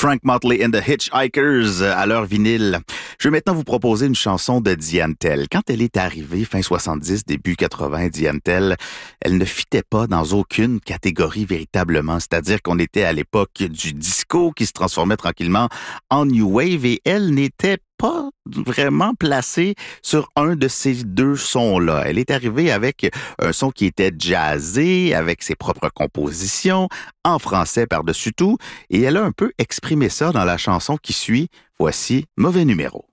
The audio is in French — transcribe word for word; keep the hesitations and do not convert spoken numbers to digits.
Frank Motley and the Hitchhikers à leur vinyle. Je vais maintenant vous proposer une chanson de Diane Tell. Quand elle est arrivée, fin soixante-dix, début quatre-vingts, Diane Tell, elle ne fitait pas dans aucune catégorie véritablement. C'est-à-dire qu'on était à l'époque du disco qui se transformait tranquillement en New Wave et elle n'était pas vraiment placée sur un de ces deux sons-là. Elle est arrivée avec un son qui était jazzé, avec ses propres compositions, en français par-dessus tout, et elle a un peu exprimé ça dans la chanson qui suit. Voici Mauvais numéro.